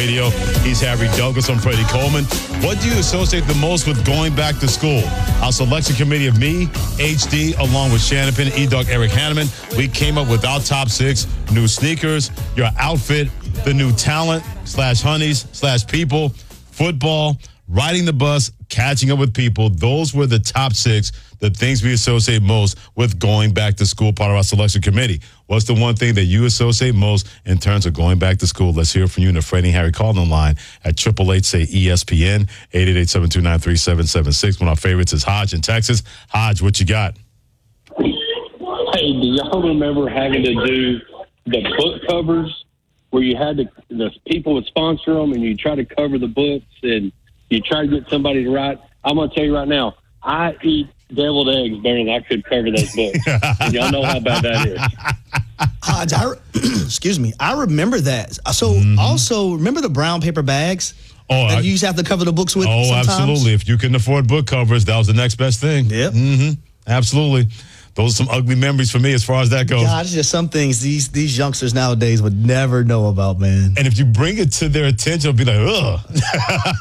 Radio. He's Harry Douglas. I'm Freddie Coleman. What do you associate the most with going back to school? Our selection committee of me, HD, along with Shannon Penn, E-Dog, Eric Hanneman, we came up with our top 6 new sneakers, your outfit, the new talent /honeys /people, football, riding the bus, catching up with people. Those were the top 6, the things we associate most with going back to school, part of our selection committee. What's the one thing that you associate most in terms of going back to school? Let's hear from you in the Freddie and Harry call-in line at 888-SAY-ESPN, 888-729-3776. One of our favorites is Hodge in Texas. Hodge, what you got? Hey, do y'all remember having to do the book covers where you had the people would sponsor them and you try to cover the books and you try to get somebody to write? I'm going to tell you right now, I eat deviled eggs better than I could cover those books. And y'all know how bad that is. Hodge, excuse me. I remember that. So also, remember the brown paper bags that you used to have to cover the books with sometimes? Absolutely. If you couldn't afford book covers, that was the next best thing. Yep. Absolutely. Those are some ugly memories for me as far as that goes. God, it's just some things these youngsters nowadays would never know about, man. And if you bring it to their attention, it'll be like, ugh.